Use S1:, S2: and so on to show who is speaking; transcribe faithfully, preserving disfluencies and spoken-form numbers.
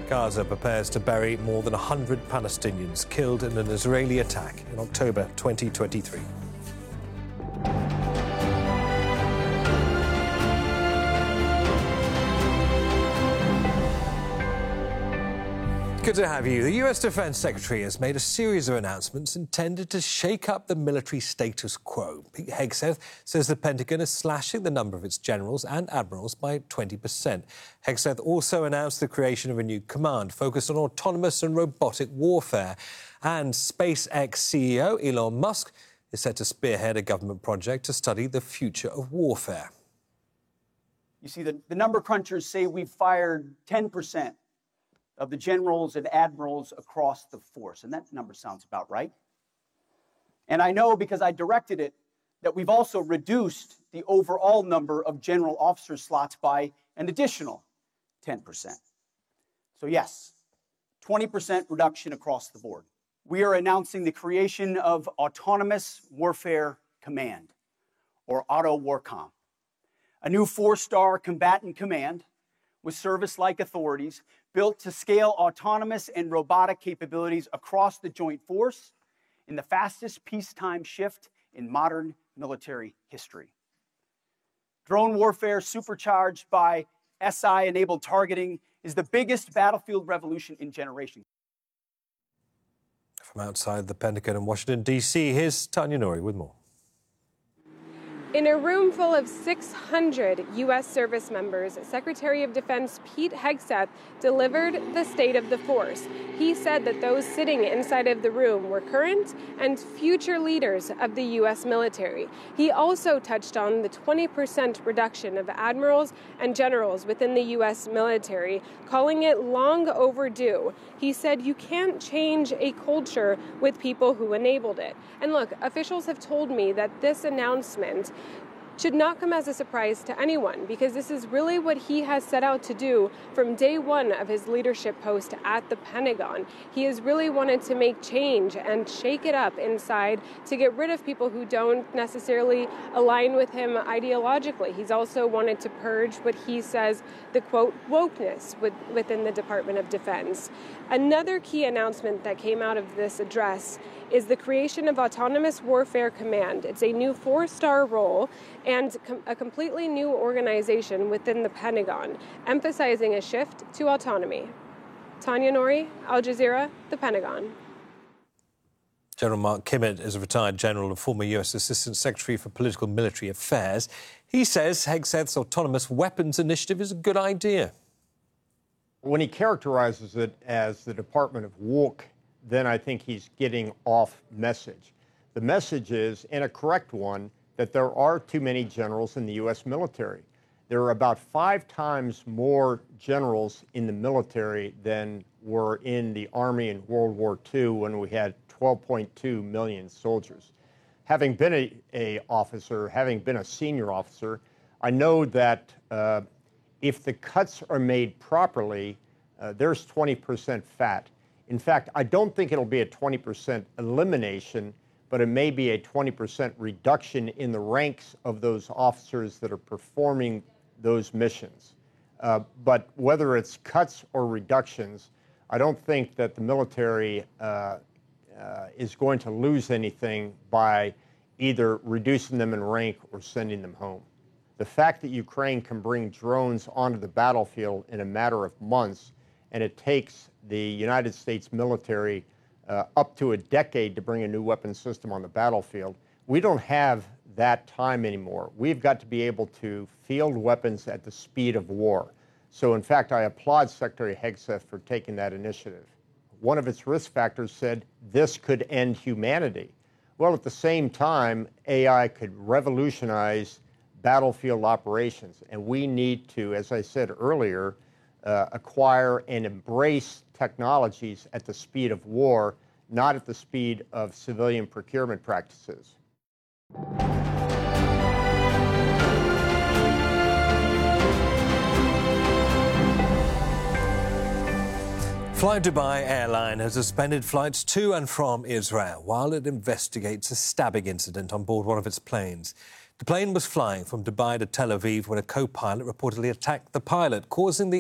S1: Gaza prepares to bury more than one hundred Palestinians killed in an Israeli attack in October twenty twenty-three. Good to have you. The U S Defense Secretary has made a series of announcements intended to shake up the military status quo. Pete Hegseth says the Pentagon is slashing the number of its generals and admirals by twenty percent. Hegseth also announced the creation of a new command focused on autonomous and robotic warfare. And SpaceX C E O Elon Musk is set to spearhead a government project to study the future of warfare.
S2: You see, the, the number crunchers say we've fired ten percent of the generals and admirals across the force. And that number sounds about right. And I know, because I directed it, that we've also reduced the overall number of general officer slots by an additional ten percent. So yes, twenty percent reduction across the board. We are announcing the creation of Autonomous Warfare Command, or AUTOWARCOM, a new four-star combatant command with service-like authorities built to scale autonomous and robotic capabilities across the joint force in the fastest peacetime shift in modern military history. Drone warfare supercharged by S I-enabled targeting is the biggest battlefield revolution in generations.
S1: From outside the Pentagon in Washington, D C, here's Tanya Nouri with more.
S3: In a room full of six hundred U S service members, Secretary of Defense Pete Hegseth delivered the state of the force. He said that those sitting inside of the room were current and future leaders of the U S military. He also touched on the twenty percent reduction of admirals and generals within the U S military, calling it long overdue. He said you can't change a culture with people who enabled it. And look, officials have told me that this announcement should not come as a surprise to anyone, because this is really what he has set out to do from day one of his leadership post at the Pentagon. He has really wanted to make change and shake it up inside to get rid of people who don't necessarily align with him ideologically. He's also wanted to purge what he says the, quote, wokeness with, within the Department of Defense. Another key announcement that came out of this address is the creation of Autonomous Warfare Command. It's a new four-star role and com- a completely new organization within the Pentagon, emphasizing a shift to autonomy. Tanya Nouri, Al Jazeera, the Pentagon.
S1: General Mark Kimmett is a retired general and former U S Assistant Secretary for Political and Military Affairs. He says Hegseth's autonomous weapons initiative is a good idea.
S4: When he characterizes it as the Department of Woke, then I think he's getting off message. The message is, and a correct one, that there are too many generals in the U S military. There are about five times more generals in the military than were in the Army in World War Two, when we had twelve point two million soldiers. Having been a, a officer, having been a senior officer, I know that uh, if the cuts are made properly, uh, there's twenty percent fat. In fact, I don't think it'll be a twenty percent elimination, but it may be a twenty percent reduction in the ranks of those officers that are performing those missions. Uh, but whether it's cuts or reductions, I don't think that the military uh, uh, is going to lose anything by either reducing them in rank or sending them home. The fact that Ukraine can bring drones onto the battlefield in a matter of months, and it takes the United States military uh, up to a decade to bring a new weapon system on the battlefield, we don't have that time anymore. We've got to be able to field weapons at the speed of war. So in fact, I applaud Secretary Hegseth for taking that initiative. One of its risk factors said this could end humanity. Well, at the same time, A I could revolutionize battlefield operations, and we need to, as I said earlier, uh, acquire and embrace technologies at the speed of war, not at the speed of civilian procurement practices.
S1: Fly Dubai Airline has suspended flights to and from Israel while it investigates a stabbing incident on board one of its planes. The plane was flying from Dubai to Tel Aviv when a co-pilot reportedly attacked the pilot, causing the